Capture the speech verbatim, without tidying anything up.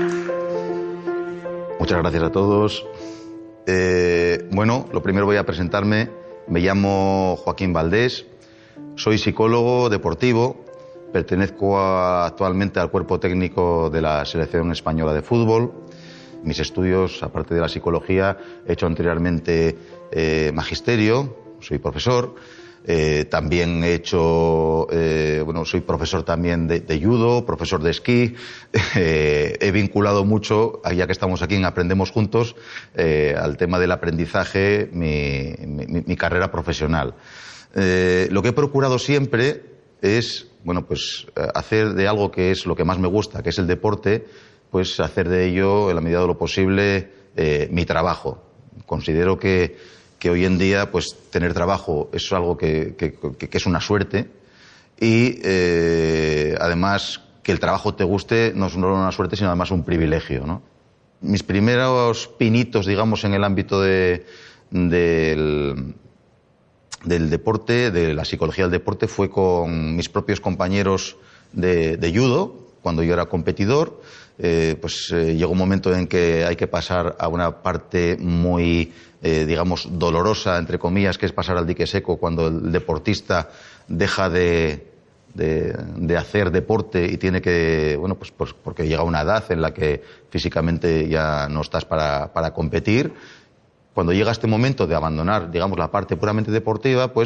Muchas gracias a todos. Eh, bueno, lo primero voy a presentarme. Me llamo Joaquín Valdés, soy psicólogo deportivo, pertenezco a, actualmente al cuerpo técnico de la Selección Española de Fútbol. Mis estudios, aparte de la psicología, he hecho anteriormente eh, magisterio, soy profesor. Eh, también he hecho, eh, bueno, soy profesor también de, de judo, profesor de esquí. Eh, he vinculado mucho, ya que estamos aquí en Aprendemos Juntos, eh, al tema del aprendizaje, mi, mi, mi carrera profesional. Eh, lo que he procurado siempre es, bueno, pues hacer de algo que es lo que más me gusta, que es el deporte, pues hacer de ello, en la medida de lo posible, eh, mi trabajo. Considero que que hoy en día pues tener trabajo es algo que, que, que es una suerte y eh, además que el trabajo te guste no es solo una suerte sino además un privilegio, ¿no? Mis primeros pinitos, digamos, en el ámbito de, del, del deporte, de la psicología del deporte, fue con mis propios compañeros de, de judo, cuando yo era competidor. Eh, pues eh, llegó un momento en que hay que pasar a una parte muy, eh, digamos, dolorosa, entre comillas, que es pasar al dique seco cuando el deportista deja de, de, de hacer deporte y tiene que, bueno, pues, pues porque llega una edad en la que físicamente ya no estás para, para competir. Cuando llega este momento de abandonar, digamos, la parte puramente deportiva, pues